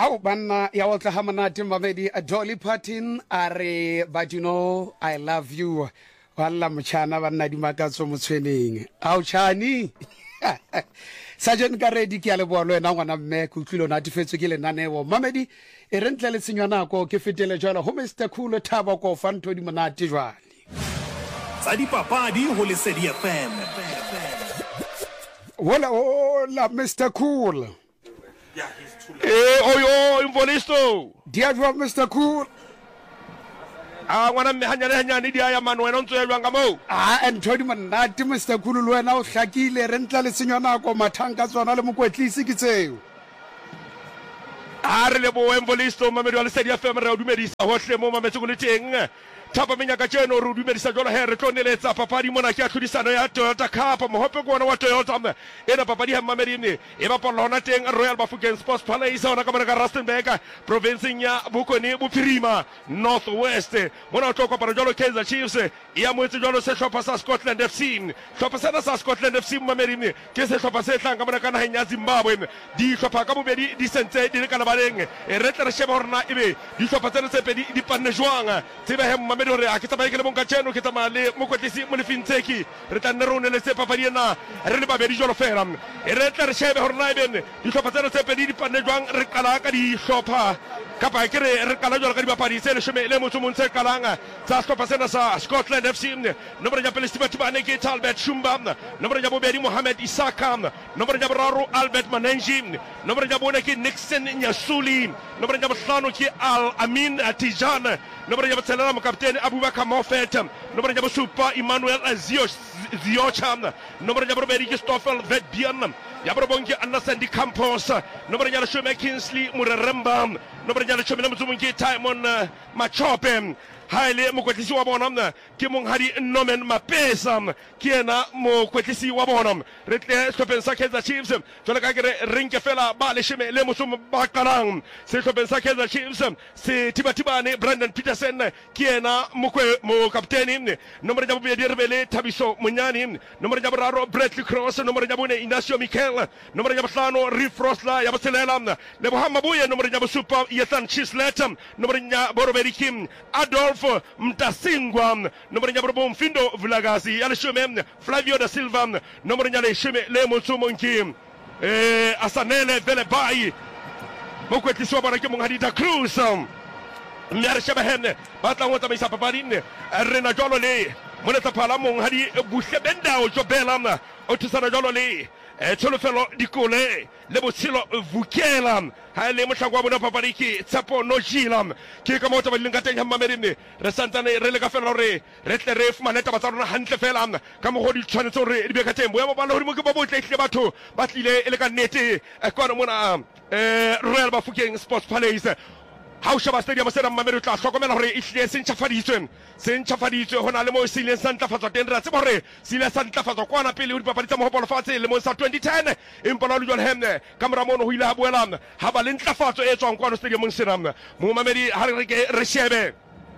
Au banna ya wotla ha monate mamedi a Dolly Parton are but you know I love you walla mchana banna di makatso motshweneng au chani Sergeant Garedi ke a le boalo ena ngwana mme ku tlilo natifetswe ke lenaneo mamedi e re ntle le tsenywana ko ke fetele jalo ho Mr Cool Thabo ko fanto di monate jwale tsa dipapadi ho Lesedi FM. Hola Mr Cool. Oyo Imvolisto. Diajwa Mr Cool. Ngwana mme hanyane dia ya mano eno ntse ya lwanga mo. Anthony monate Mr Cool le wena o hlakile re ntla le tsenywana ko mathanka tsona le mokwetlisi ke tseo. Re le bo Imvolisto mamedi wa Lesedi FM re o dumedisa hohle mo mametseng le teng. Thapa menyaka tseno re dumedisa jolo he re tloneletsa papadi mona ke a tlhodisano ya Toyota Cup mohope ko ona wa Toyota ena papadi ha mamedi e ba polona teng Royal Bafokeng Sports Palace ona ka ka Rustenburg province ya Bokone Bophirima North West mona o tloko para jolo Kaizer Chiefs ya moetse jolo se hlopha sa Scotland FC hlopha sa Scotland FC mamedi ke se hlopha se tlang ka mona ka naheng ya Zimbabwe di hlopha ka bobedi di sentse di le kana baleng re tle re sheba horna ebe di hlopha tsena tse pedi di panne jwang tseba he re a ke tsamaya ke le bonka tseno ke tsamaya le mokwetlisi mo lefintseki re tla nne rone le tse papadi ena re le babedi jolo fela re tla re shebe hore na ebe di hlopha tsena tse pedi di panne jwang re qala ka di hlopha kapa ke re qala jolo ka di papadi tse le shome le motho montse qalanga tsa hlopha sena sa Scotland FC nomoro ya pele Sibatibane ke Talbot Shumba nomoro ya bobedi Mohamed Isaka nomoro ya boraro Albert Manenji nomoro ya bone ke Nixon Nyasuli nomoro ya bohlano ke Al Amin Tijan nomoro ya botshelela mokaptene Abubakar Moffat nomoro ya bosupa Emmanuel Ziocha nomoro ya borobedi ke Stoffel Vetbian ya borobonke Anasandi Campos nomoro ya leshome Kingsley Mureremba nomoro ya leshome le motsomonke Timon Machope haile mokwetlisi wa bona ke monghadi Norman Mapesa ke ena mokwetlisi wa bona re tle hlopheng sa Kaizer Chiefs jwale ka ke re nke fela ba leshome le mosomo ba qalang se hlopheng sa Kaizer Chiefs se Tibatibane Brandon Peterson ke ena mokapteni nomoro ya bobedi re bele Thabiso Monyani nomoro ya boraro Bradley Cross nomoro ya bone Inacio Mikel nomoro ya bohlano Reef Rosler ya botshelela le Bohama Buye nomoro ya bosupa Ethan Chislet nomoro ya borobedi Kim Adolf Mtasingwa nomoro ya borobom Findo Vulagazi ya leshome Flavio da Silva nomoro ya leshome le motsomonki Asanele Velebai mokwetlisi wa bona ke monghadi Da Cruz Mmiare Shebahene batla ho tsamaisa papadi rena jolo le monetsa phala monghadi Buhlebendao Jobela o tsana jolo le Tsolofelo Dikole le botshelo Vukela ha le mohlako wa bona papadi ke Tsapo Nojila ke ka motho ba linga teng ha mamedi re santane re le ka fela hore re tle re fumane taba tsa rona hantle fela ka mogodi tshwanetse hore di be ka tembo ya ba bala hore mo ke ba botle hle batho ba tlile le ka nnete kwana mona Royal Bafokeng Sports Palace ha o sheba stadium se rang mamedi tla hlokomela hore e hlile se ntjhafaditswe hona le mo sileng sa ntlafatswa teng re tseba hore sile sa ntlafatswa kwana pele ho dipapadi tsa mohopolo fatshe le mo sa 2010 empa la John Hemne kamera mono ho ile ha boela ha ba le ntlafatso e tswang kwana stadium se rang mo mamedi ha re shebe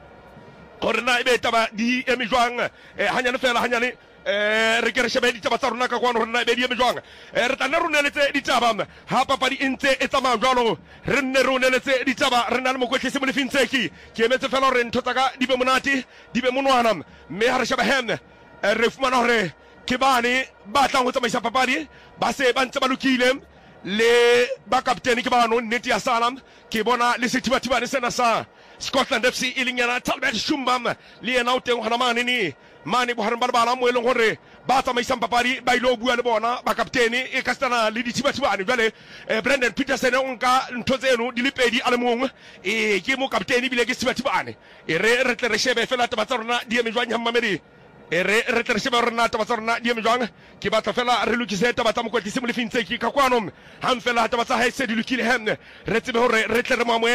hore na ebe taba di emijwang hanyane fela hanyane re ke re shebe ditaba tsa rona ka kwana hore na be di eme jwang re tla nne re neletse ditaba ha papadi ntse e tsamaya jwalo re nne re neletse ditaba re na le mokwetlisi mo lefintseki ke emetse fela hore ntho tsa ka di be monate di be monwana mme ha re sheba hen re fumana hore ke bane ba tlang ho tsamaisa papadi ba se ba ntse ba lokile le ba kapteni ke bano nnete ya salam ke bona le Setibatibane sena sa Scotland FC ilinyana Talbot Shumba le yena o teng hona mane bohareng ba le bala mo eleng hore ba tsamaisang papadi ba ile o bua le bona ba kapteni e ka stana le Setibatibane jwale Brandon Peterson o nka ntho tseno di le pedi a le mong ke mo kapteni bile ke Setibatibane re tle re shebe fela taba tsa rona di eme jwang ha mamedi re tle re sheba rona taba tsa rona di eme jwang ke batla fela re lokise taba tsa mokwetlisi mo lefintseki ka kwano hang fela taba tsa hae se di lokile hen re tsebe hore re tle re mo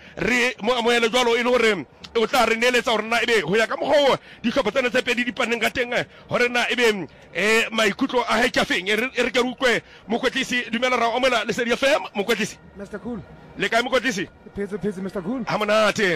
amoele jwalo e le hore o tla re neletsa hore na ebe ho ya ka moho di hlopha tsena tse pedi di paneng ka teng hore na ebe maikutlo a hae ka feng re ke utlwe mokwetlisi dumela ra omela Lesedi FM mokwetlisi Mr Cool le kae mokwetlisi pheze Mr Cool ha monate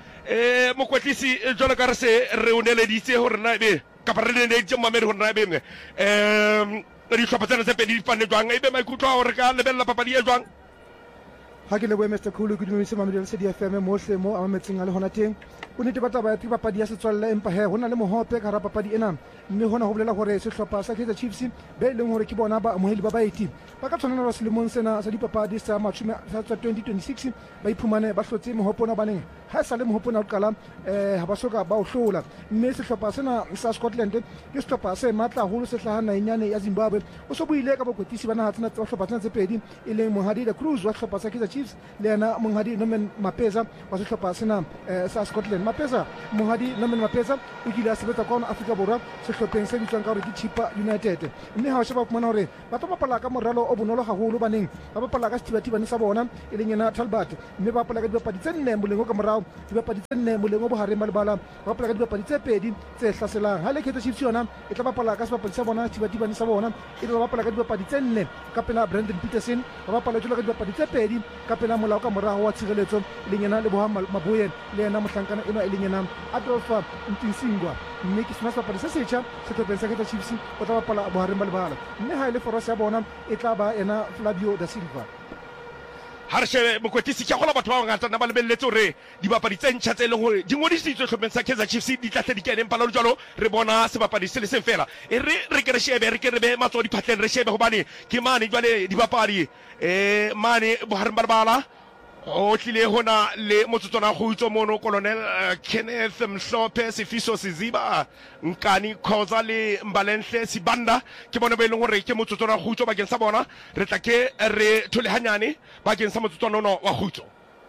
mokwetlisi jwalo ka re se re o neleditse hore na ebe kapa re ne di mamedi hore na ebe di hlopha tsena tse pedi di paneng jwang ebe maikutlo a hore ka lebella papadi e jwang ha ke leboe Mr Khulu ke dumedise mamedi wa Lesedi FM mohle mo a mametseng a le hona teng o nete bataba ya papadi ya setswalle empa he hona le mohope ka ra papadi ena mme hona ho bolela hore sehlopha sa Kaizer Chiefs be leng hore ke bona ba amoheli ba baeti ba ka tshwanela selemong sena sa dipapadi sa mathume sa 2026 ba iphumane ba hlotse mohope ona baneng ha sa le mohope ona o qala ha ba soka ba o hlola mme sehlopha sena sa Scotland ke sehlopha se matla holo se hlahana inyane ya Zimbabwe o so buile ka bokwetisi bana ha tsena tsa sehlopha tsena tse pedi e leng Monghadi de Cruz wa sehlopha sa Kaizer Chiefs le yena Monghadi Norman Mapeza wa sehlopha sena sa Scotland. Mapeza Monghadi Norman Mapeza o kile a sebetsa ka Afrika Borwa sehlopheng se bitswang ka hore ke Chippa United mme ha o sheba fumana hore ba tlo bapala ka moralo o bonolo haholo baneng ba bapala ka sethibathibane sa bona e leng yena Talbot mme ba bapala ka dibapadi tse nne molengo ka morao dibapadi tse nne molengo bohareng ba lebala ba bapala ka dibapadi tse pedi tse hlaselang ha le Kaizer Chiefs yona e tla bapala ka sebapadi sa bona sethibathibane sa bona e tla bapala ka dibapadi tse nne ka pela Brandon Peterson ba bapala jwalo ka dibapadi tse pedi ka pela molao ka morao wa tshireletso e leng yena Leboha Maboye le yena mohlankana ena e leng yena Adolfa Ntinsingwa mme ke sena sebapadi se setjha sehlopheng sa Kaizer Chiefs o tla bapala bohareng ba lebala mme ha ile force ya bona e tla ba ena Flavio da Silva ha re shebe mokwetisi ke gola batho ba bangata na ba lebelletse hore dibapadi tse ntjha tse leng hore di ngodisitswe hlopheng sa Kaizer Chiefs di tla tle di kene pala jalo re bona sebapadi se le seng fela e re ke re shebe re ke re be matso di phatleng re shebe hobane ke mane jwale dibapadi mane bohareng ba lebala o tlile hona le motsotswana go itso mono Colonel Kenneth Mhlophe Sifiso Siziba Nkani Khoza le Mbalenhle Sibanda ke bona ba ileng hore ke motsotswana go itso bakeng sa bona re tla ke re thole hanyane bakeng sa motsotswana ono wa go itso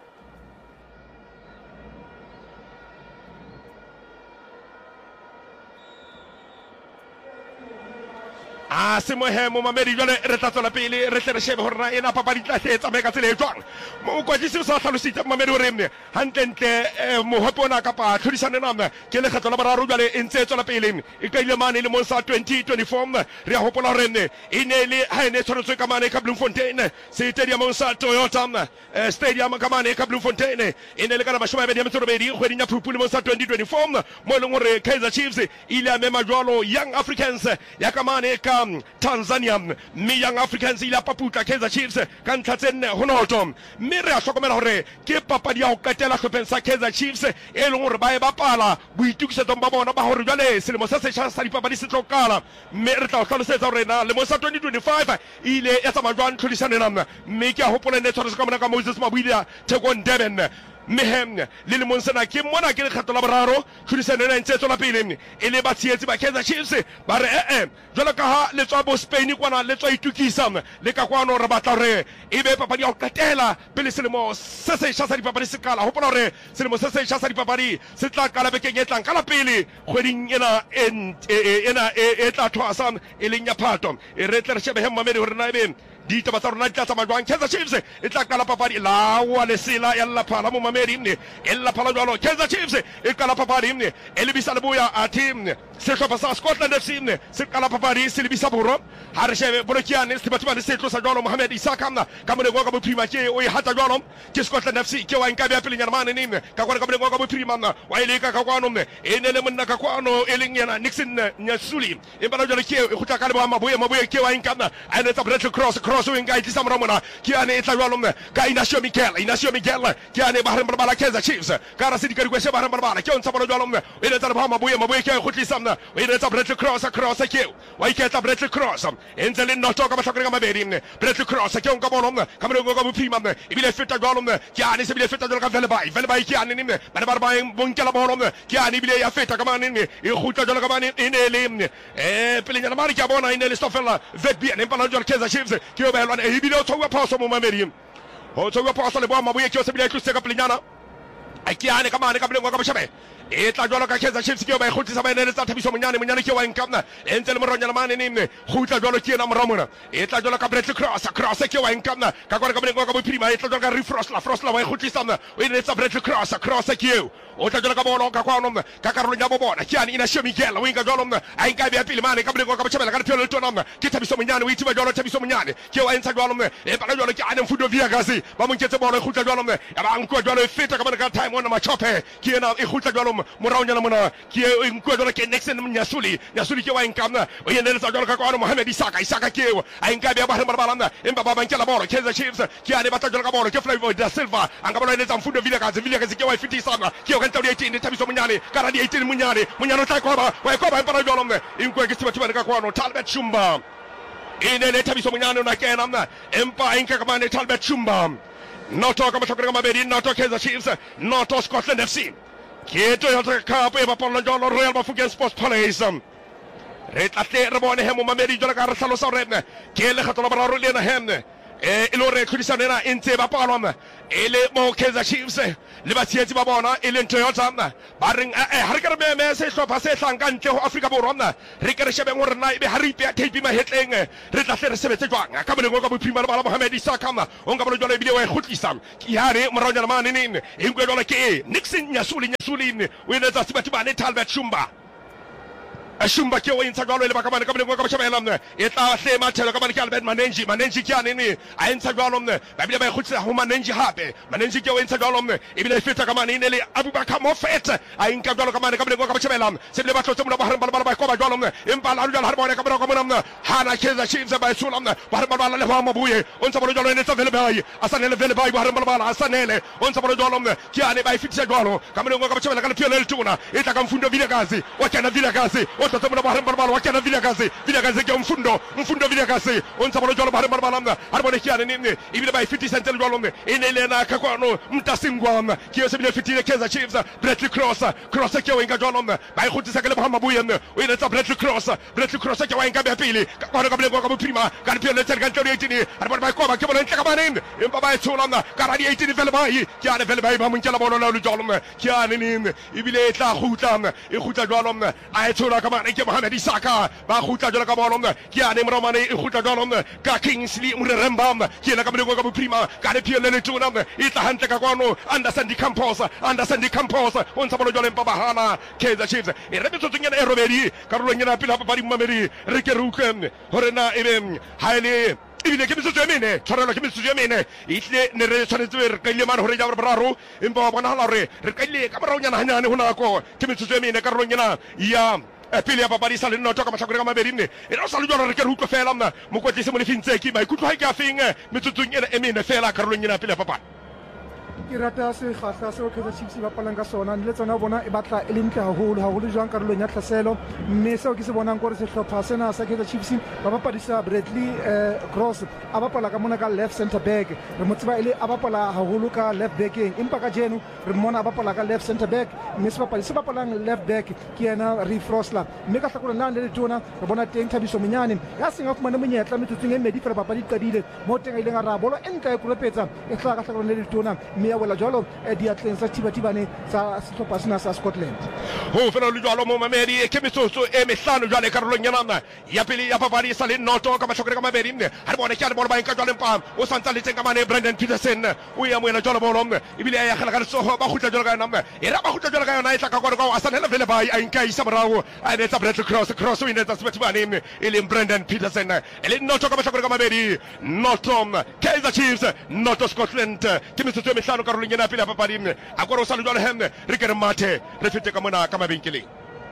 se mohemo mamedi jwale re tla tswela pele re tle re shebe hore na ena papadi tla tsetsa me ka tsela e jwang mo kwatisi o sa hlalositse mamedi hore mne hantle mohope ona kapa tlhodisane namna ke le kgetlo la boraro jwale e ntse tswela pele e ka ile mane le mo sa 2024 re a hopola hore mne e ne le ha ene tshwanetse ka mane ka Bloemfontein stadium sa Toyota stadium ka mane ka Bloemfontein e ne le kana bashoma ya metsobedi kgweding ya Phupu le mo sa 2024 mo leng hore Kaizer Chiefs ile a mema jwalo Young Africans ya ka mane ka Tanzania mme Young Africans ile paputa Kaizer Chiefs ka ntlha tse nne ho noto mme re a hlokomela hore ke papadi ya ho qetela hlopheng sa Kaizer Chiefs e leng hore ba e bapala boitukisetso ba bona ba hore jwale selemo se setjha sa dipapadi se tlokala mme re tla o hlalosetsa hore na le mo sa 2025 ile ya tsamaya jwang tlhodisane namna mme ke a hopola ne tshwaretse ka mona ka Moses Mabuila Thekong Durban mehem le le monsena ke mona ke le kgetlo la boraro tlhodisano ena ntse tswela pele e le batsietsi ba Kaizer Chiefs ba re jwalo ka ha le tswa bo Spain kwana le tswa itukisa le ka kwano re batla hore e be papadi ya ho qetela pele selemo se setjha sa dipapadi se kala hopola hore selemo se setjha sa dipapadi se tla kala bekeng e tlang kala pele kgweding ena e tla thwasa e leng ya Phato e re tle re shebe hemmamedi hore na ebe di taba tsa rona di tla tsamaya jwang Kaizer Chiefs e tla kala papadi la wa le sela ya laphala mo mamedi e laphala jwalo Kaizer Chiefs e kala papadi e lebisa leboya a team sehlopha sa Scotland FC se kala papadi se lebisa boro ha re shebe bolokiane se batho ba le setlo sa jwalo Mohamed Isaka ka mo go ka bophirima ke o e hata jwalo ke Scotland FC ke wa nka bya pele nyana mane ka kwa ka mo go ka bophirima wa ile ka kwano e ne le monna ka kwano e leng yana Nixon Nyasuli e bana jwalo ke e khutla ka le ba maboye ke wa nka a ne tsa Brett Cross o nka itisa mona ke ane e tla jwalo ka Inacio Miguel ke ane ba re bala Kaizer Chiefs ka ra se di ka dikwese ba re bala ke o ntsa bona jwalo e ne tsa ba maboye ke khutlisa o e ne tsa Brett Cross ke wa iketla Brett Cross entse le notho ka batlhokere ka mabedi Brett Cross ke o nka bona ka mo go ka bophima e bile feta jwalo ke ane se bile feta jwalo ka Velbai ke ane ba ba bonkela bona ke ane bile ya feta ka mane e khutla jwalo ka mane e ne le pele nyana mari ke bona e ne le stofela vetbien e pala jwalo Kaizer Chiefs ke o ba lwana e bile o tswa phoso mo mamedi o tswa phoso le bo maboye ke o se bile tlose ka plenyana a ke ane ka mane ka bile go ka bashabe e tla jwalo ka Kaizer Chiefs ke o ba ikhutlisa ba ne le tsa Thabiso Monyane ke wa nkapna e ntse le moronyana mane khutla jwalo ke ena moramona e tla jwalo ka Brett Cross ke wa nkapna ka kwa ka bile go ka bophirima e tla jwalo ka Frostla wa ikhutlisa o e ne tsa Brett Cross ke o tla jwalo ka bona ka kwano ka karolo ya bobona ke ane Inacio Miguel o inka jwalo a inka bya pele mane ka bile go ka botjhabela ka phelo le tona ke Thabiso Monyane o itiba jwalo Thabiso Monyane ke wa entsa jwalo e bana jwalo ke ane Mfudo Viagazi ba mo nketse bona e khutla jwalo ya ba nkwa jwalo e feta ka bana ka time ona machope ke ena e khutla jwalo moraonyana mona ke nkwe jwale ke Nixon Nyasuli ke wa inkamna o yeneletsa jwale ka kwano Mohamed Isaka keo a inka bia ba balana empa ba bankela bolo Kaizer Chiefs ke ane batla jwale ka bolo ke Flavio da Silva anga bolo ene tsa Mfundo Vilakazi ke wa fitisana ke o ka ntao di 18 Thabiso Munyane ka ra di 18 Munyane tla koba wa koba empa jwale inkwe ke tiba ka kwano Talbot Shumba inene Thabiso Munyane na kena mna empa inka ka mane Talbot Shumba noto ka matokere ka mabedi noto Kaizer Chiefs noto Scotland FC ke Toyota Cup e ba palla jolo Royal Bafokeng Sports Palace re tlatle re bone he mo mamedi jolo ka re hlalosa re ke le khatlo ba le na hemne ilo re khudisana na intse ba palwa ele mo Kaizer Chiefs le ba tsietsi ba bona ele Toyota ba reng ha re ka re meme se hlopha se hlanka ntle ho Afrika Borwa re ke re shebeng hore na ebe ha re ipe tape mahetleng re tlatle re sebetse jwang ka boleng ka bophirima ba Mohamed Isaka o nka bolo jolo ebile wa khutlisa ke hare moronyana mane nene engwe jolo ke Nixon Nyasuli o ile tsa sibatibane Talbot Shumba Shumba ke o intsa jwalo le ba ka bane ka boleng ka bashebela e tla hle mathelo ka bane ke Albert Manenji ke ane ne a intsa jwalo ba bile ba khutsa ho Manenji hape Manenji ke o intsa jwalo ebile e feta ka mane le Abubakar Mofet a inka jwalo ka mane ka boleng ka bashebela se bile ba tlotse mona ba hare ba ko ba jwalo empa la jwalo ha bone ka mona hana Kaizer Chiefs ba sulam ba hare ba le ba mabuye on sa bolo jwalo ene tsa Velebai asanele Velebai ba hare ba asanele on sa bolo jwalo ke ane ba fitisa jwalo ka boleng ka bashebela ka le piole le tuna e tla ka Mfundo Vilakazi o kana Vilakazi totse mona ba hare ba wa kana Vilakazi ke Mfundo Vilakazi on sa bolo jwalo ba hare ba hare bone ke ane nne ibile ba fitisa ntle jwalo ene le na ka kwano Mtasingwa ke se bile fitile Kaizer Chiefs Bradley Cross ke o inga jwalo ba khutisa ke le ba mabuye o ene tsa Bradley Cross ke wa inga ba pele ka kwano ka boleng ka bophirima ka piole le ka ntlo 18 hare bone ba koba ke bona ntle ka baneng empa ba tshula ka ra di 18 Velebai ke ane Velebai ba monkela bona la jwalo ke ane nne ibile e tla khutla jwalo a tshula ka mane ke Mohamed Isaka ba khutla jwalo ka bolo ke ane moromane e khutla jwalo ka Kingsley Mureremba ke la ka boleng ka bophirima ka le piole le tuna e tla hantle ka kwano Anderson Di Campos on sa bolo jwalo empa ba hana Kaizer Chiefs e re betsotseng yana e robedi ka rolong yana pele ha papadi mmamedi re ke ruke hore na ebe haele ibile ke metsotso ya mene tshwarela ke metsotso ya mene itle ne re tshwanetse re ka ile mane hore ja boraro empa bona hala re ka ile ka boranyana hanyane ho nako ke metsotso ya mene ka rolong yana ya pele ya papadi sa le noto ka mahlakore ka mabedi e re sa le jwana re ke re utlwe fela mokotlise mo lefintse ke maikutlo ha ke a feng metsotsong ena e mene fela ka rolong yana pele ya papadi ke rata se kgahla seo Kaizer Chiefs ba palang ka sona le tsona bona e batla e le ntle haholo jwang karolong ya tlhaselo mme seo ke se bonang gore sehlopha sena sa Kaizer Chiefs ba bapadisa Bradley Cross a bapala ka mona ka left center back re mo tseba ile a bapala haholo ka left backeng empa ka jeno re mona a bapala ka left center back mme se bapalang left back ke yena Reece Frosler mme ka hlakoreng la le tona re bona teng Thabiso Munyane ya senga fumana monyetla metsotsong e medi fela papadi qadile mo teng ile nga ra bolo e nka e kulepetsa e tla ka hlakoreng le tona mme ya wela jwalo diatleng sa thibatibane sa sehlopha sena sa Scotland ho fela le jwalo mo mamedi ke metsotso e mehlano jwale karolong yana ya pele ya papadi sa le noto ka mahlakore ka mabedi ha re bone ke a bolo ba inka jwale pam o santsa le teng ka mane Brendan Peterson o ya moela jwalo bolo ibile ya khala ka letsoho ba khutla jwalo ka yona e ra ba khutla jwalo ka yona e tla ka kwano ka asanela Velebai a inka isa morao a ne tsa Bradley Cross o ine tsa sebatibane ile Brendan Peterson ele noto ka mahlakore ka mabedi noto Kaizer Chiefs noto Scotland ke metsotso e mehlano karolong yana pele ya papadi a kwaro sa le jwalo hemne re ke re mathe re fete ka mona ka mabenkeleng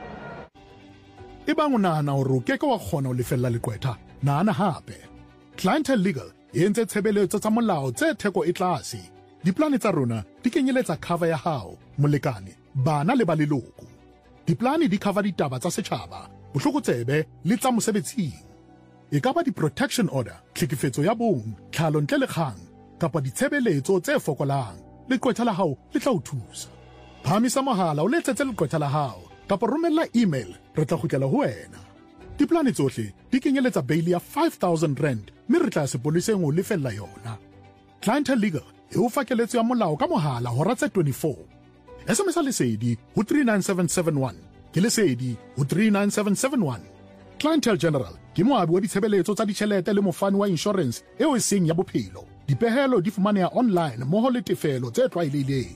e bang o nahana hore o keke wa kgona ho lefella leqwetha nahana hape Clientele Legal e entse tshebeletso tsa molao tse theko e tlase diplane tsa rona di kenyeletsa cover ya hao molekane bana le ba leloko diplane di cover ditaba tsa setjhaba bohlokotsebe le tsa mosebetsing e ka ba di-protection order tlhekefetso ya bong tlhalo ntle le kgang kapa ditshebeletso tse fokolang leqwetha la hao le tla o thusa phamisa mohala o letsetse leqwetha la hao kapa romella email re tla kgutlela ho wena diplane tsohle di kenyeletsa bail ya 5,000 rand mme re tla sepoleseng o lefella yona Clientele Legal e o fa keletso ya molao ka mohala hora tse 24 SMS lesedi ho 39771 ke lesedi ho 39771 Clientele General ke moabi wa ditshebeletso tsa ditjhelete le mofani wa insurance eo e seng ya bophelo dipehelo di fumaneha online mmoho le tefelo tse tlwaelehileng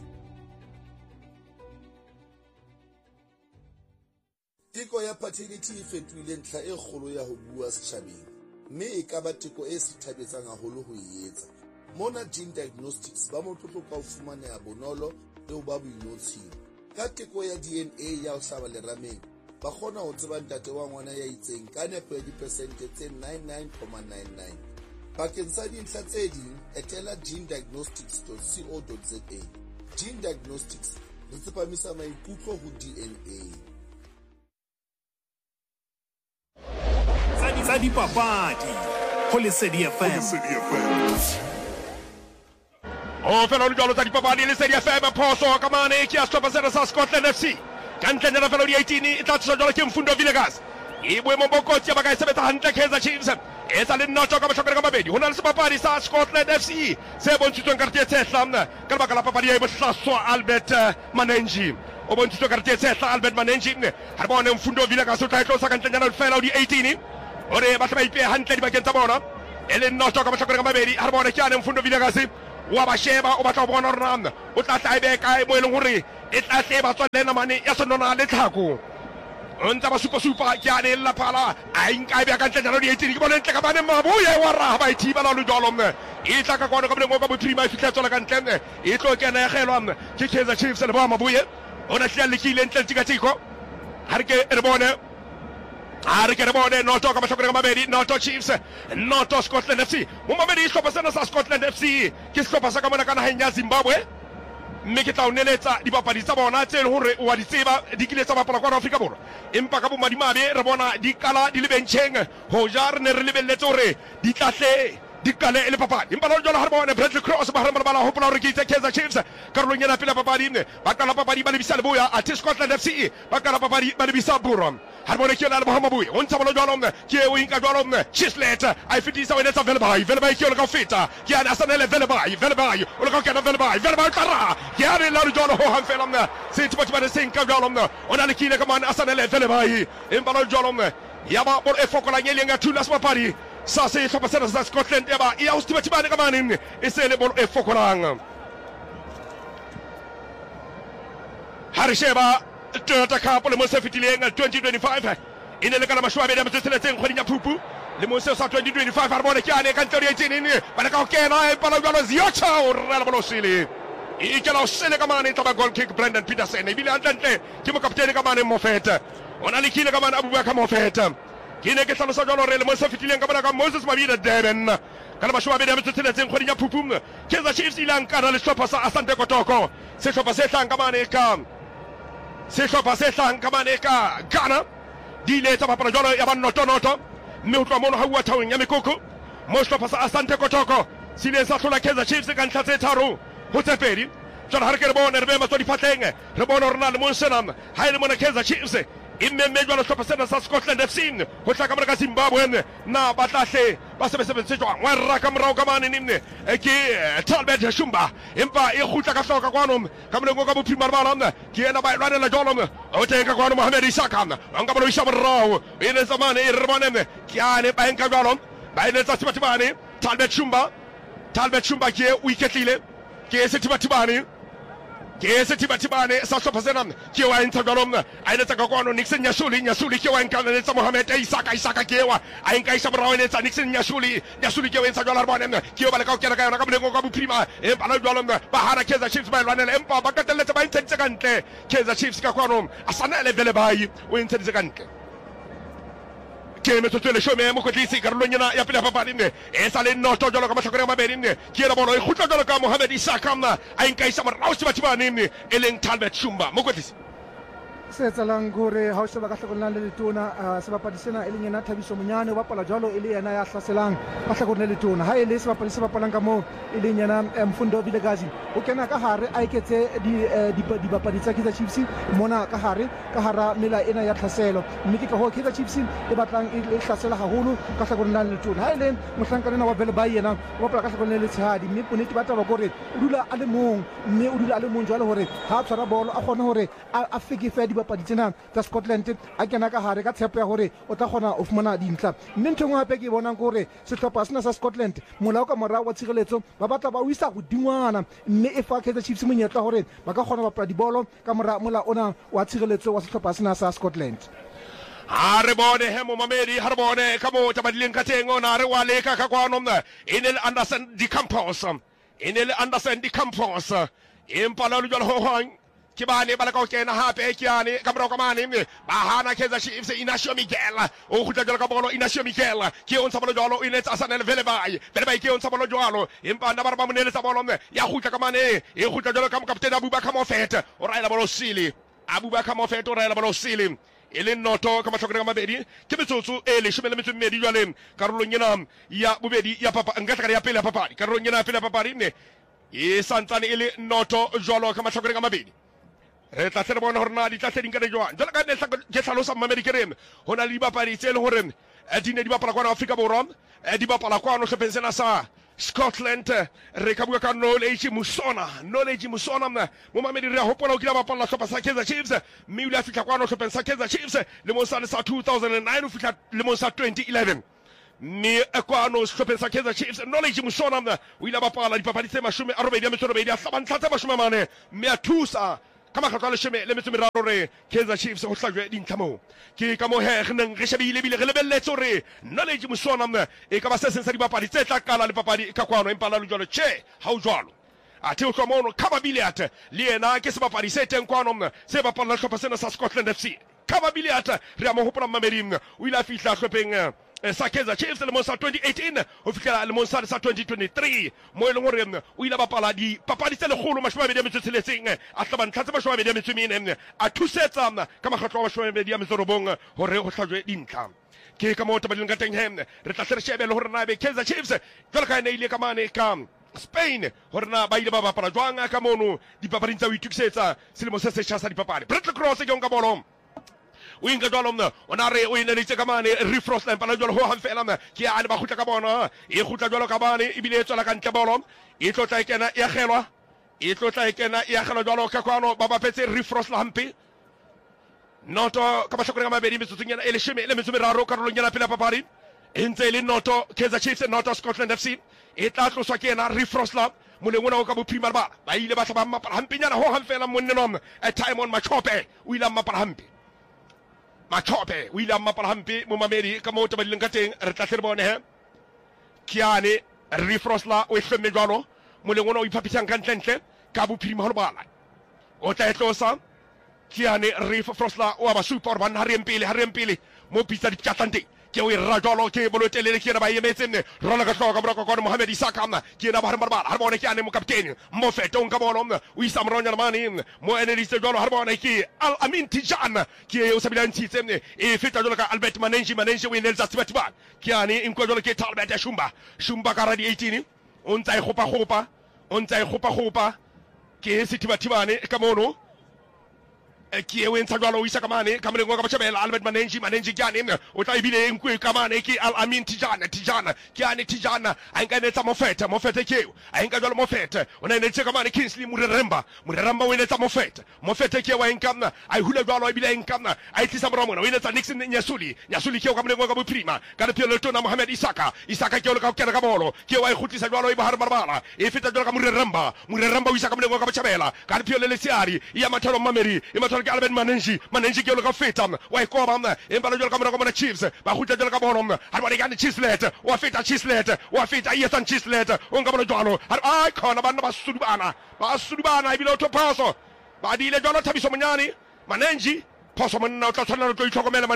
teko ya paternity e fetohile ntlha e kgolo ya ho bua setjhabeng mme e ka ba teko e sithabetsang haholo ho e etsa mona Gene Diagnostics ba motlotlo ka ho fumaneha bonolo le ho ba boinotshing ka teko ya DNA ya ho hlaba lerameng ba kgona ho tseba ntate wa ngwana ya itseng ka nepo ya dipersente tse 99.99. Bakeng sa dintlha tse ding etela genediagnostics.co.za. Gene Diagnostics re tsepamisa maikutlo ho DNA. Tsa dipapadi ho Lesedi FM. O fela le jalo tsa dipapadi Lesedi FM phoso ka mane ke a stop sa Scotland FC. Ka ntle ya fela di 18 e tla tswa jalo ke Mfundo Villegas. E boemo bokotsi ba ka e sebetsa hantle Kaizer Chiefs. E sa le notho ka bohlokwa ka mabedi. Hona le sebapadi sa Scotland FC se bontshitsweng karete e tshehla ka baka la papadi ya bohlaswa Albert Manenji. O bontshitswe karete e tshehla Albert Manenji. Ha bona Mfundo Villegas o tla tlosa ka ntle ya fela di 18. Ore ba tla ipe hantle dibakeng tsa bona. E le notho ka bohlokwa ka mabedi. Ha bona ke ane Mfundo Villegas wa ba sheba o batla bona rona o tla tla ibe kae mo eleng hore e tla tleba tswalena mane ya sonona le tlhako ontsa ba super ke ane la phala a inka be ka ntle jalo di 18 ke bona ntle ka bane mabuye wa ra ba ithiba la lujalo mme e tla ka kwana ka bone go ba prima e fitla tswala ka ntle e tlo kena ya gelwa ke Kaizer Chiefs le ba mabuye ona tla le kile ntle tiko ha re ke re bone noto ka mahlokore ka mabedi noto Chiefs noto Scotland FC mo mabedi hlopa sena sa Scotland FC ke hlopa sa ka mona ka naheng ya Zimbabwe mme ke tla o neletsa dipapadi tsa bona tse le hore o a di tseba di kile tsa bapala kwa Afrika Borwa empa ka bomadimabe re bona di kala di le bencheng ho ja re ne re lebelletse hore di tlahle di kale le papadi empa lo jolo ha re bona Bradley Cross ba re bala hopola hore ke itse Kaizer Chiefs karolong ya pele papadi ba kala papadi ba lebisa leboya at Scotland FC ba kala papadi ba lebisa Buron ha bona ke la le Mohammed o ntsa bolo jolo ke o inka jolo Chislet I fitisa wena tsa Velbai ke le ka feta ke ana sanele Velbai o le ka kana Velbai tara ke ana la jolo ho han fela se tibati ba se inka jolo ona le kile ka man asanele Velbai empa lo jolo ya ba bol e fokola nyele nga tulas papadi sa se hlopa sena sa Scotland eba e a ustibatibane ka mane e se le bolo e fokolang ha re sheba Toyota Cup le mo se fitileng 2025 e ne le kana mashwabe ya motseletseng kgweding ya Phupu le mo se sa 2025 ha re bone ke ane ka ntle ya 18 ba le ka o kena e pala jalo Ziocha o rela bolo sile e ke la o sele ka mane taba goal kick Brendan Peterson e bile antle ke mo kaptene ka mane Moffat ona le kile ka mane Abubakar Moffat ke ne ke hlalosa jalo re le mo se fitileng ka bona ka Moses Mabida Durban kana mashwabe ya motseletseng kgweding ya Phupu Kaizer Chiefs ilang kana le hlopha sa Asante Kotoko se hlopha se tlang ka mane ka se hlopha se tlang ka mane ka Ghana di ile tsa bapala jalo ya ba noto mme o tloa mono ha bua thaweng ya mekoko mo hlopha sa Asante Kotoko se ile sa hlola Kaizer Chiefs ka ntlha tse tharo ho tse pedi jalo ha re ke re bone re be matswa difatleng re bone hore na le monsenam ha ile mona Kaizer Chiefs imme jwalo hlopha sena sa Scotland FC ho tla ka mora ka Zimbabwe na batlahle ba sebetse jwang wa rra ka morao ka mane nimne ke Talbot Shumba empa e khutla ka hloka kwano ka mona go ka bophima bana ke ena ba lwanela jolo o teka kwano Mohamed Isaka anga bolo isha morao e le zamane e re bone ke ane ba enka jolo ba ile tsa tibatibane Talbot Shumba ke wiketlile ke se tibatibane ke se tibatibane sa hlopha sena ke wa intsha jalo a ile tsa ka kwano Nixon Nyasuli ke wa nka le tsa Mohamed Isaka ke wa a nka isha morao le tsa Nixon Nyasuli ke wa intsha jalo re bone ke ba le ka kena ka yona ka mlengo ka bophima e ba la jalo ba hana Kaizer Chiefs ba lwanela empa ba katelletse ba intse ka ntle Kaizer Chiefs ka kwano asana le Velbai o intse ka ntle ke me tsotswele shome mo kotlisi karolong ya pele papadi e sa le noto jalo ka mahlokore ya mabedi ke re bona e khutla jalo ka Mohamed Isaka a inka isa morao sibatibane e leng Talbot Shumba mo kotlisi se tsalang gore ha o sheba ka hlokolang le letona sebapadi sena e leng yena Thabiso Monyane o bapala jalo e le yena ya hlaselang ka hlokolang le letona ha e le sebapadi se bapalang ka mo e leng yena Mfundo Villegas o kena ka hare a iketse dibapadi tsa Kaizer Chiefs mona ka hara mela ena ya tlhaselo mme ke ka ho Kaizer Chiefs e batlang e hlasela haholo ka hlokolang le letona ha e le mohlankana wa Velbai yena o bapala ka hlokolang le tshehadi mme ponete ba taba gore o dula a le mong mme o dula a le mong jalo hore ha tshwara bolo a kgone hore a fekefe dibapadi tsena tsa Scotland a kena ka hare ka tshepo ya hore o tla kgona o fumana dintlha mme ntho engwe hape ke bonang gore sehlopha sena sa Scotland molao ka morao wa tshireletso ba batla ba uisa godingwana mme e fa Kaizer Chiefs monyetla hore ba ka kgona bapala dibolo ka mola ona wa tshireletso wa sehlopha sena sa Scotland ha re bone he mo mamedi ha re bone ka mo tabadileng ka teng ona re wa leka ka kwano inel Anderson di Campos empa la jalo ho hang ke bane ba la ka o kena hape ke yane ka morao ka mane ba hana Kaizer Chiefs Inacio Miguel o khutla jalo ka bolo Inacio Miguel ke o ntsa bolo jalo o inetsa Asanele Velebai ke o ntsa bolo jalo empa nda ba monele tsa bolo ya khutla ka mane e khutla jalo ka kaptene Abubakar Mofet o raela bolo sili Abubakar Mofet o raela bolo sili ele noto ka matlhokore ka mabedi ke metsotso e le shomela metso mmedi jwale karolong yena ya bobedi ya papa ngatla ya pele ya papadi karolong yena pele ya papadi e santsane ele noto jwalo ka matlhokore ka mabedi re tla tsere bona hore na di tla tseding ka jwang jwale ka ne ke tlhalosa mmamedi ke reng hona le dibapadi tse le hore di ne di bapala kwa Afrika Borwa di bapala kwa no hlopheng sena sa Scotland re ka bua ka Knowledge Musona mo mamedi re hopola o kila bapala hlopha sa Kaizer Chiefs mme o ile a fitla kwa no hlopheng sa Kaizer Chiefs le mo sa 2009 o fitla le mo sa 2011 mme kwa no hlopheng sa Kaizer Chiefs Knowledge Musona o ile a bapala dipapadi tse 80 a hlabantlha tse 40 mme a thusa ka makgatlo a leshome le metso meraro re Kaizer Chiefs ho hlajwe dintlha moo ke ka mo he re neng re shebile bile re lebelletse hore Knowledge Musona e ka ba se seng sa dipapadi tse tla qala le papadi ka kwano empa la jwalo che ha o jwalo a the o tlo mono Kamabiliat le yena ke sebapadi se teng kwano se bapala hlopha sena sa Scotland FC Kamabiliat re a mo hopola mmamedi o ile a fihla hlopheng sa Kaizer Chiefs le mo sa 2018 o fihla le mo sa 2023 mo ile ngore o ile bapala di papadi tse le kholo mashwabedi ya metsotsheletseng a hlaba nthatse mashwabedi ya metsomine a thusetsa ka makgatlo a mashwabedi ya metsorobong hore ho hlajwe dintlha ke ka mo tabaleng ka teng hem re tla hle re shebe le hore na be Kaizer Chiefs jwale ka ene ile ka mane ka Spain hore na ba ile ba bapala jwang ka mono dipapading tsa o itukisetsa selemo se setjha sa dipapadi Brett Cross ke onka bolo o inga jwalo ona re o ine ditse ka mane refrost lempa la jwalo ho hanfela ke ya ba khutla ka bona e khutla jwalo ka bane e bile e tswela ka ntle bolo e tlotla ikena ya kgelwa jwalo ka kwano ba bapetse refrost la hampi noto ka ba hlokore ka mabedi metsotsonyana e le sheme le metso meraro karolong yana pele papadi e ntse le noto Kaizer Chiefs noto Scotland FC e tla tloswa ke yena refrost la molengwana o ka bophirima ba ile ba tlaba mmapala hampinyana ho hanfela monnenom a time on Machope o ile mmapala hampi Machope o ile a mmapala hampe mo mamedi ka mo tabaleng ka teng re tla tle re bone he Kiane refrosla o hlemme jwalo mo lengwana o iphapisang ka ntlentle ka bophirima ho lebala o tla etlosa Kiane refrosla o ba super ban ha re empele mo pitsa di tjatlante ke o ra jwalo ke bolotelele ke na ba yemetsene rola ka hloka boroko ka Mohamed Isaka ke na ba re marbala ha bona Kiane mo kapteni mo feto nka bolo o isa mronya mani mo enerise jwalo ha bona ke Al Amin Tijan ke o sabila ntitse e feta jwalo ka Albert Manenji o inelza Sibatiba Kiane in ko jwalo ke Talbot Shumba ka radi 18 on tsa e khopa ke Sitibane ka mono ke o ntsa jwalo o isa ka mane ka molengo ka bachabela Albert Manenji Kiane o tla ibile nkwe ka mane ke Al Amin Tijana Kiane Tijana a nka netsa mofete ke a nka jwalo mofete ona ne tseka mane Kingsley Mureremba o netsa mofete ke wa nka a hula jwalo ibile nka a tlisa moromona o netsa Nixon Nyasuli ke ka molengo ka boprima ka Pielo Tona Mohamed Isaka ke o ka kena ka bolo ke wa ikhutlisa jwalo e bahar marbala e feta jwalo ka Mureremba o isa ka molengo ka bachabela ka Pielo Lesiari ya mathalo mameri ke Albert Manenji ke o ka feta wa ikoba empa le jwalo ka mona Chiefs ba khutla jwalo ka bolo ha ba dikane Chislet wa feta Ethan Chislet o nka bona jwalo ha khona bana ba sudubana ibile o topaso ba dile jwalo Thabiso Monyane Manenji phoso monna o tla tshwana le tlo itlhokomela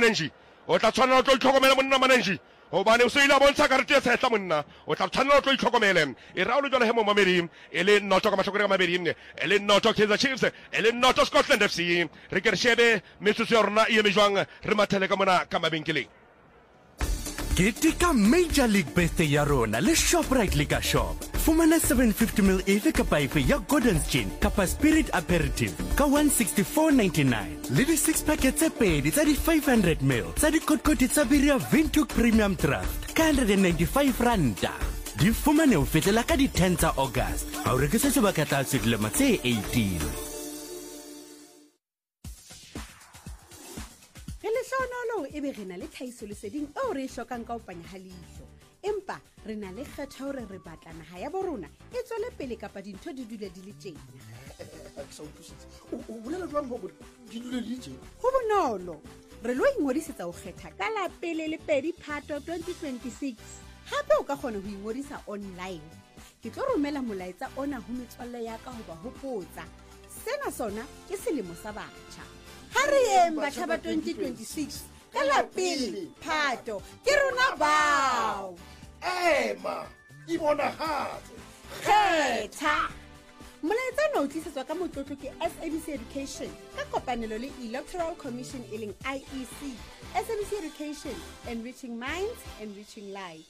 Manenji o bane o se ile bontsha karete ya tsetla monna o tla tshwanela tlo itlhokomele e ra o le jwale he mo mamedi e le noto ka matlhokore ka mabedi e le noto Kaizer Chiefs e le noto Scotland FC re ke re shebe metsotso ya rona e mejwang re mathele ka mona ka mabenkeleng Ketika Major League Birthday ya rona le Shoprite Liquor Shop. Fumana 750ml efe kapa efe ya Gordon's Gin kapa Spirit Aperitif ka 164.99. Le di 6 packets tse pedi tsa di 500ml tsa di kotkoti tsa biri ya Vintuk Premium Draft ka 195 randa. Di fumane ho fetela ka di 10 tsa August. Ha o rekisa sebaka tsa dilemo tse 18. e be re na le tlhahiso leseding eo re e hlokang ka ho panya ha leihlo empa re na le kgetho hore re batla naha ya borona e tswele pele kapa dintho di dule di le tjena ho bonolo re lo ingodisetsa ho kgetha ka la pele le pedi Phato 2026 hape o ka kgona ho ingodisa online ke tlo romela molaetsa ona ho metswalle ya ka ho ba hopotsa sena sona ke selemo sa batjha ha re yeng batjha ba 2026 ka la pele Phato ke rona bao ema ibonahatse kgetha molaetsa o tlisetswa ka motlotlo ke SABC Education ka kopanelo le Electoral Commission e leng IEC. SABC Education, enriching minds, enriching lives.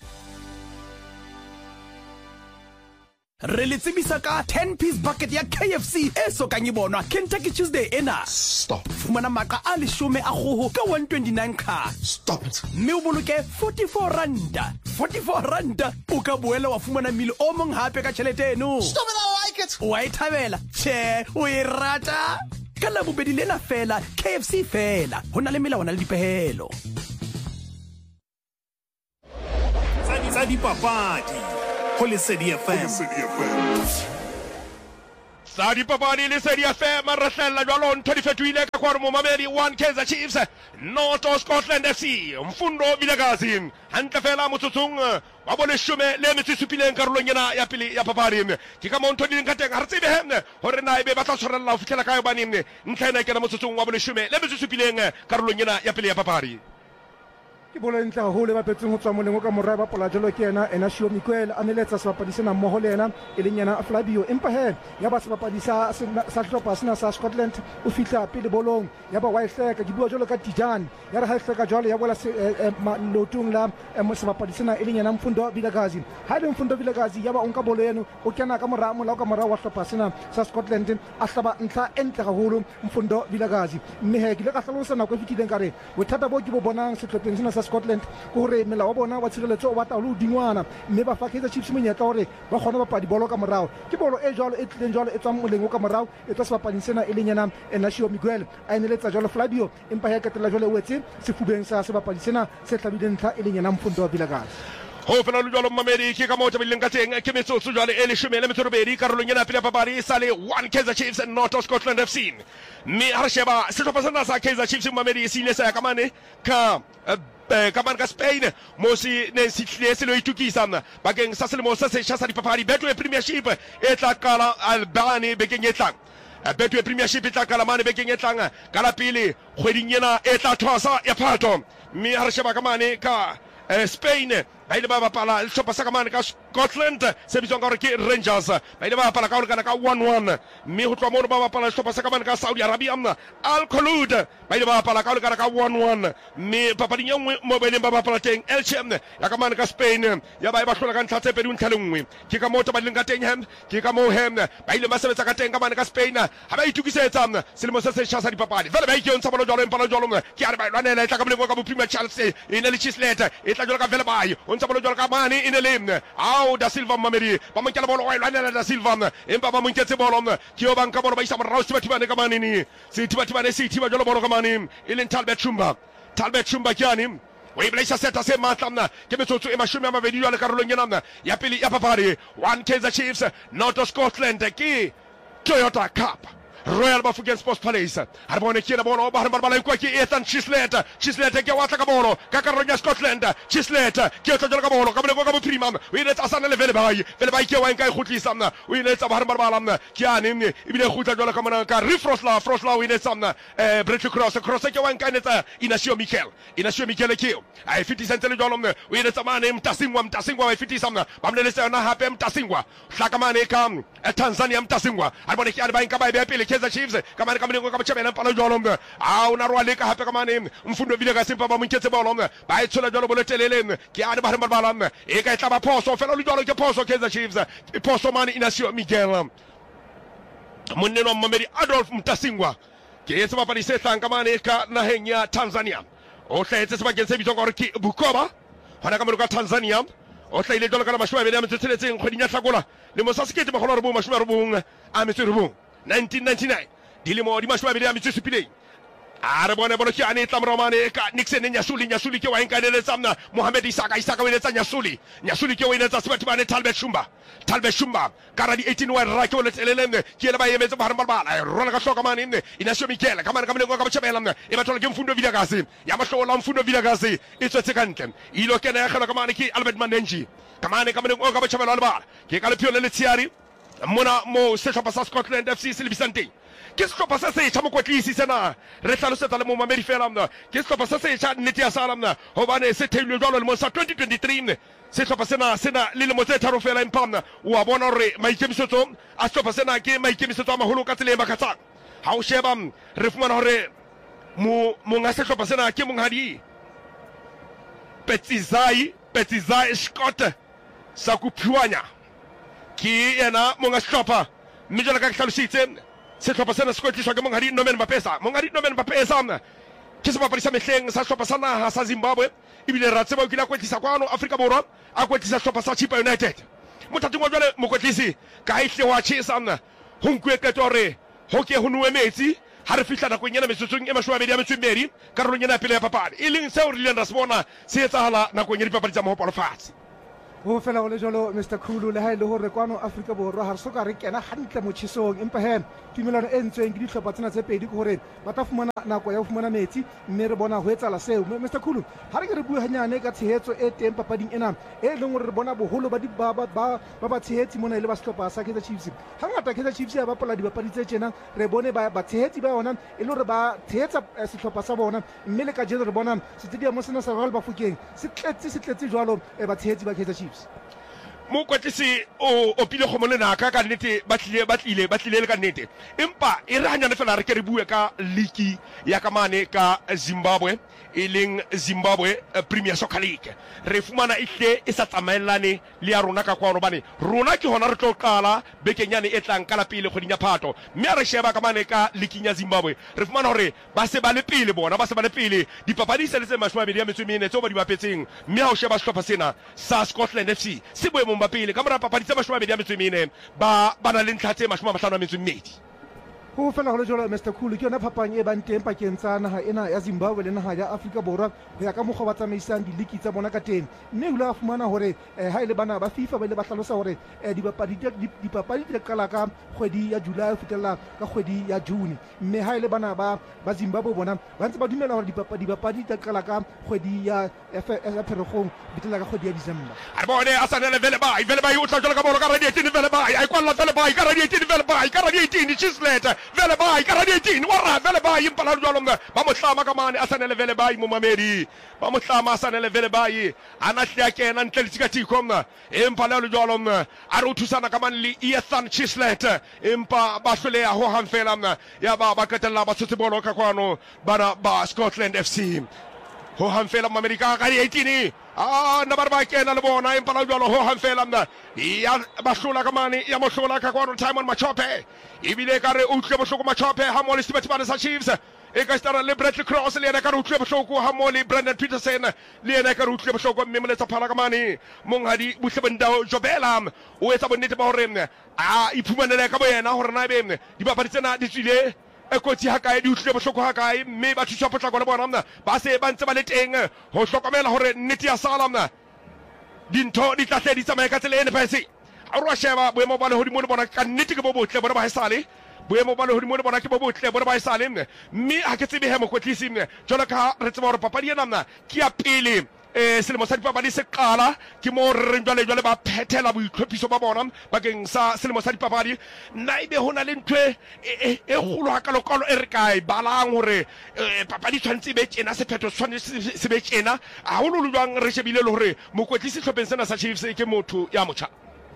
Re le tsebisa ka 10-piece bucket ya KFC e sokang e bonwa Kentucky Tuesday ena. Stop. Fumana maqa a 10 a kgoho ka 129 card. Stop it. Mme o boloke 44 randa. 44 randa o ka boela wa fumana mile o mong hape ka tjhelete eno. Stop it, I like it. Wa e thabela? Che, o e rata? Ka la bobedi lena fela, KFC fela. Ho na le melawana le dipehelo. Tsa dipapadi ho Lesedi FM. Sa dipapadi Lesedi FM re hlella jwalo ntho di fetohile ka kwaro mo mamedi 1 Kaizer Chiefs North Scotland FC Mfundo Vilakazi hantle fela motsotsong wa bole shume le metsisupileng karolong ena ya pele ya papadi ke ka monto di nkateng ha re tsebe hemne hore na ebe ba tla tshwarella ho fitlela kae bane ntlha ena ke na motsotsong wa bole shume le metsisupileng karolong ena ya pele ya papadi ke bolo ntle haholo ba petseng ho tswa moleng ka morao ba pola jalo ke ena Enashio Mikwel a neletsa sebapadi sena mmoho le ena e leng yena Flavio empa he ya ba sebapadi sa hlopha sena sa Scotland o fihla pele bolong ya ba wa ihleka ke bua jalo ka Tijani ya re ha ihleka jalo ya bola lotong la sebapadi sena e leng yena Mfundo Vilakazi ha le Mfundo Vilakazi ya ba onka bolo eno o kena ka morao ka morao wa hlopha sena sa Scotland a hlaba ntlha entle haholo Mfundo Vilakazi mme he ke le ka hlalosa nako e fitileng kare bothata bo ke bo bonang sehlopheng sena sa Scotland ko hore melao wa bona wa tshireletso o batla ho dingwana mme ba fa Kaizer Chiefs monyetla hore ba kgona bapadi bolo ka morao ke bolo e jwalo e tlileng jwalo e tswang moleng ka morao e tswa sebapading sena e leng yena Enashio Miguel a eneletsa jwalo Flavio empa ya ketela jwalo o etse sefubeng sa sebapadi sena se hlabileng ntlha e leng yena Mfundo Vilakazi ho fela le jwalo mamedi ke ka motho bileng ka teng ke metsotso jwale e 12 karolong ena pele papadi sa le 1 Kaizer Chiefs and North Scotland FC mme ha re sheba sehlopha sena sa Kaizer Chiefs mamedi se ile sa ya kamane ka Spain mo si ne si tlese lo itukisa bakeng sa selemo sa setjha sa dipapadi Betway Premiership e tla kala Albani bekeng e tlang Betway Premiership e tla kala mane bekeng e tlang ka la pele kgweding ena e tla thosa ya Phato mme ha re sheba kamane ka Spain ba ile ba bapala le sehlopha sa kamane ka Scotland se bitswang ka hore ke Rangers ba ile ba bapala ka ho lekana ka 1-1 mme ho tloha moo ba bapala le sehlopha sa kamane ka Saudi Arabia Al Khaloud ba ile ba bapala ka ho lekana ka 1-1 mme papading ya nngwe mo ba ileng ba bapala teng Elche ya kamane ka Spain ya ba e ba hlola ka ntlha tse pedi ntlha le nngwe ke ka moo ba ileng ka teng ke ka moo ba ile ba sebetsa ka teng kamane ka Spain ha ba itukisetsa selemo se setjha sa dipapadi vele ba ikentsa bolo jwalo empala jwalo ke a re ba lwanela e tla ka boleng ka bo Premier Chelsea e ne le Chislett e tla jwalo ka vele bai ontsa bolo jwalo ka mane e ne le Da Silva mamedi ba mo nkela bolo wa lwanela Da Silva empa ba mo nketse bolo ke yo banka bolo ba isa morao sibatibane ka mane ni sibatibane sitiba jwalo bolo ka mane e leng Talbot Chumba kyani o e blaisa seta se matlamna ke metsotso e mashome a mabedi jwale karolong ena ya pele ya papadi 1 Kaizer Chiefs North Scotland ke Toyota Cup Royal Bafokeng Sports Palace ha bone ke na bono ba bala kwa ke Ethan Chislett ke wa tla ka bono ka karolong ya Scotland Chislett ke tla jela ka bono ka boleng ka bo Primam o ile tsa sana le vele bai ke wa nka e khutlisa o ile tsa ba bala ke ane e bile khutla jela ka mona ka Frosla o ile tsa Bradley Cross ke wa nka netsa Enashio Mikel ke ai 50 cent le jolo o ile tsa mane Mtasingwa wa 50 samna ba mne le tsena hape Mtasingwa hlaka mane ka Tanzania Mtasingwa ha bone ke a ba nka ba be pele Kaizer Chiefs kamane ka mlingo ka botjhabela pala jolo a una rwa le ka hape kamane Mfundo Vilakazi ba mo nketse bolo ba e tshola jolo bolo telele ke a ba bala e ka tla ba phoso fela le jolo ke phoso Kaizer Chiefs e phoso mane Enashio Miguel moneno Mamedi Adolf Mtasingwa ke etsa bapadi se tlang kamane ka naheng ya Tanzania o tletse sebakeng se bitswang gore ke Bukoba hona ka mo ka Tanzania o tla ile jolo ka mashwa be ya metseletseng kgweding ya Hlakola le mo sa sekete magolo re bo mashwa re bong a metseletseng 1999 dilemo di mashwa be ya metseletseng a re bone bolo ke ane tla moromane ka Nixon Nyasuli ke wa enka le tsamna Mohamed Isaka wa ile tsa Nyasuli ke wa ile tsa Sebatibane Talbot Chumba ka di 18 wa ra ke o le tseleleng ke le ba emetse ba bala rona ka hloka mane Enashio Mikel ka mane ka mlengo ka botjhabela e bathola ke Mfundo Vilakazi ya mahlola Mfundo Vilakazi e tswetse kantle ilo kena ya khela ka mane ke Albert Mandenji ka mane ka mlengo ka botjhabela le bala ke ka le phiole le tsiari mona mo sehlopha sa Scotland FC se lebisang teng ke sehlopha se setjha mokwetlisi sena re hlalosetsa le mo mamedi fela mna ke sehlopha se setjha nnete ya sala mna hobane se theilwe jwalo le mo sa 2023 sehlopha sena le lemo tse tharo fela empa mna wa bona hore maikemisetso a sehlopha sena ke maikemisetso a maholo ka tsela e makatsang ha o sheba re fumana hore monga sehlopha sena ke monghadi Petsizai Scott Sakuphuanya ki yena monga sehlopha mme jwale ka ke hlalositse sehlopha sena se kwetliswa ke monghadi Norman Mapesa mna ke sebapadi sa mehleng sa sehlopha sa naha sa Zimbabwe ebile ra tseba o kile a kwetlisa kwano Afrika Borwa a kwetlisa sehlopha sa Chippa United mothating wa jwale mokwetlisi ka ihle wa tjhesa mna ho nkuwe qeto hore ho ke ho nuwe metsi ha re fihla nakong ena metsotsong e 22 karolong ena ya pele ya papadi e leng seo re ileng ra se bona se etsahala nakong ya dipapadi tsa mohopolo fatshe ho fela go le jalo Mr Khulu le ha ile hore kwano Afrika Borwa ha re soka re kena hantle motjhisong empa he tumelano e ntsweng ke dihlopha tsena tse pedi ke hore ba ta fumana nako ya ho fumana metsi mme re bona ho etsala seo Mr Khulu ha re ke re bua hanyane ka tshehetso e teng papading ena e leng hore re bona boholo ba tshehetsi mona ile ba sehlopha sa Kaizer Chiefs hangata Kaizer Chiefs ya bapala dibapadi tse tjena re bone ba tshehetsi ba ona e le hore ba tshehetsa sehlopha sa bona mme le ka jeno re bona stadium sena sa Royal Bafokeng se tletse jwalo ba tshehetsi ba Kaizer Chiefs mokwetlisi o pile kgomo le naka ka nnete ba tlile le ka nnete empa e re hanyane fela re ke re bue ka league ya kamane ka Zimbabwe e leng Zimbabwe Premier Soccer League re fumana ihle e sa tsamaellane le ya rona ka kwano bane rona ke hona re tlo qala bekenyane e tlang ka la pele kgoding ya Phato mme re sheba kamane ka league ya Zimbabwe re fumana hore ba se ba le pele dipapadi se le tse 24 tse ba di bapetseng mme ha o sheba sehlopha sena sa Scotland FC se boemong ba pele ka mora papadi tse 24 ba na le ntlha tse 52 ho fela go le jalo Mr Khulu ke yona phapang e bang teng pakeng tsa naha ena ya Zimbabwe le naha ya Afrika Borwa ho ya ka mokgwa ba tsamaisang diliki tsa bona ka teng mme hula fumana hore ha ile bana ba FIFA ba ile ba hlalosa hore dipapadi di qala ka kgwedi ya July ho fitela ka kgwedi ya June mme ha ile bana ba Zimbabwe bona ba ntse ba dumela hore dipapadi di qala ka kgwedi ya Pherekgong fitela ka kgwedi ya December a bone asanele vele bai o tla jwala ka bolo ka radio 18 vele bai ai kwalla vele bai ka radio 18 vele bai ka radio 18 Chislete vele bai ka radio 18 wara vele bai impala jwalo ba mo hlama ka mane asanele vele bai mo mamedi ba mo hlama asanele vele bai ana hlia kena ntle le tikatiko mna impala lo jwalo mna a re o thusana ka mane le Ethan Chislete empa ba hloleha ho hang fela mna ya ba qetella ba tshotse bolo ka kwano bana ba Scotland FC ho hang fela America ka radio 18 na ba kena le bona impala jwalo ho hang fela mna ya ba hlola ka mane ya mo hlola ka kwano Timon Machope ibile ka re utlwe bohloko Machope ha mo le Sibati sa Chiefs e ka stara le Bradley Cross le ena ka utlwe bohloko ha mo le Brandon Peterson le ena ka utlwe bohloko mme mo letsa phala ka mane monghadi Buhlebendao Jobela o etsa bonnete ba hore a iphumanela ka boyena hore na be dibapadi tsena di tswile e kotsi ha kae di utlwe bohloko ha kae mme ba thuswa potlako le bona mna ba se ba ntse ba le teng ho hlokomela hore nnete ya sala mna dintho di tla di tsamaye ka tsela ene phaese a ro sheba boemo ba le hodimo le bona ka nnete ke bo botle bona ba haesale boemo ba le hodimo le bona ke bo botle bona ba haesale mme ha ke tsebe he mokwetlisi jwalo ka re tseba hore papadi ena mna ke ya pele selemo sa dipapadi se qala ke mo re jwale ba phethela boitlhophiso ba bona bakeng sa selemo sa dipapadi nna ebe hona le ntwe e kgolo ha kalokalo e re kae balang hore papadi tshwantse be tjena sephetho tshwantse se be tjena ha ho lo jwang re shebile le hore mokwetlisi hlopheng sena sa Chiefs ke motho ya motjha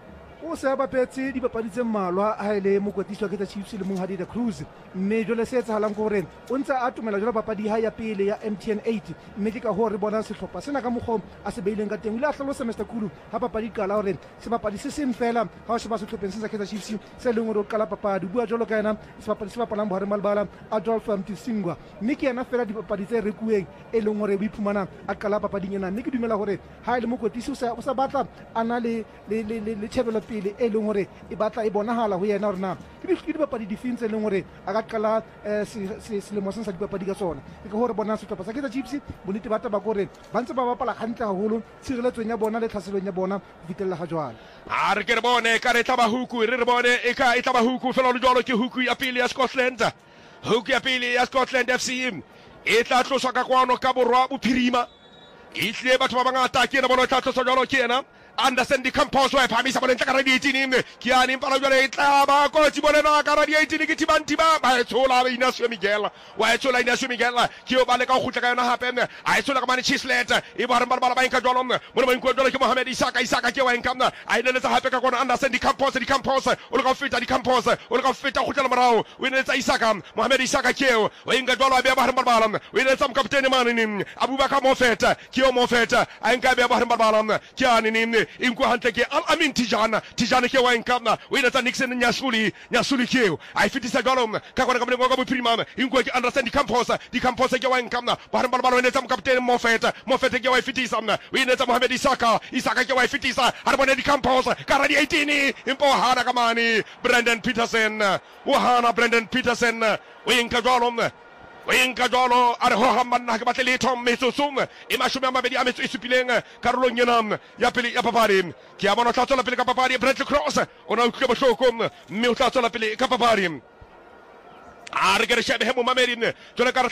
o se bapetse dipapadi tse mmalwa ha ile mokwetlisi wa Kaizer Chiefs le Monghadi the Cruise mme jole se etsahalang go hore o ntse a tumela jole papadi ha ya pele ya MTN 8 mme ke ka hore bona sehlopha sena ka mogho a se beileng ka teng ile a hlalosa Mr Khulu ha papadi qala hore se bapadi se seng fela ha o se ba sehlopheng se sa Kaizer Chiefs se leng hore o qala papadi bua jolo ka ena se bapadi se bapalang Bohare Malbala Adolf Mtisingwa mme ke ena fela dipapadi tse rekuweng e leng hore o iphumana a qala papading ena mme ke dumela hore ha ile mokwetlisi o sa batla ana le tshebelo pele e leng hore e batla e bonahala ho yena hore na ke dipapadi di fintse leng hore a ka qala selemo se sa dipapadi ka tsona ke ka hore bona sehlopha sa Kaizer Chiefs bonete ba taba gore ba ntse ba bapala hantle haholo tshireletsong ya bona le tlhaselong ya bona ho fitella ha jwale a re ke re bone ka re taba huku re bone e ka e taba huku fela le jwalo ke huku ya pele ya Scotland huku ya pele ya Scotland FC e tla tloswa ka kwano ka borwa bophirima itle batho ba bangata ke na bona tla tloswa jwalo ke ena Anderson Decompose wa phamisa bole ntla ka radio 18 ke a neng pala jwale e tla ba kotsi bole na ka radio 18 ke tibantiba ba tshola Inacio Miguel wa tshola Inacio Miguel ke o ba le ka go khutla ka yona hape a tshola ka mane Chislet e ba re ba ba inka jwalo mo ba inko jwalo ke Mohamed Isaka ke wa inka a ile letsa hape ka kona Anderson Decompose o le ka feta Decompose o le ka feta go tla morao o ile letsa Isaka Mohamed Isaka ke o inka jwalo a be ba re ba o ile letsa mokaptene manini Abubakar Mofet ke o Mofet a inka be ba re ba ke anini inko hantle ke Al-Amin Tijana ke wa inka o ile letsa Nixon Nyasuli ke a fitisa jwalo ka kona ka mne go prima inko ke Anderson Decompose ke wa inka ba re ba o ile letsa mokaptene Mofet ke wa fitisa o ile letsa Mohamed Isaka ke wa fitisa ha re bone Decompose ka radio 18 impo hana ka mane Brendan Peterson o inka jwalo a re hoga manna ke batle letho metsosong e mashome a mabedi a metso e supileng karolong ena ya pele ya papadi ke a bona o tla tswela pele ka papadi Bradley Cross o na utlwe bohloko mme o tla tswela pele ka papadi a re ke re shebe he mo mameding jwale ka